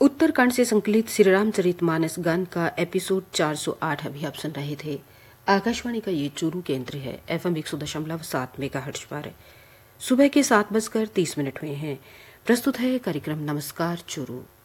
उत्तरकांड से संकलित श्री रामचरितमानस गान का एपिसोड 408 अभी आप सुन रहे थे। आकाशवाणी का ये चूरू केंद्र है। FM 100.7 मेगाहर्ट्ज पर सुबह के 7:30 हुए हैं। प्रस्तुत है कार्यक्रम नमस्कार चूरू।